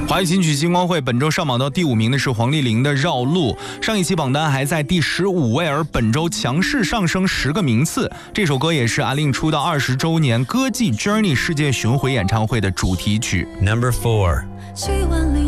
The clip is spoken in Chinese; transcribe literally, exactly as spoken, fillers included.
华语金曲星光会本周上榜到第五名的是黄丽玲的《绕路》，上一期榜单还在第十五位，而本周强势上升十个名次。这首歌也是阿令出道二十周年歌姬 Journey 世界巡回演唱会的主题曲。 Number four.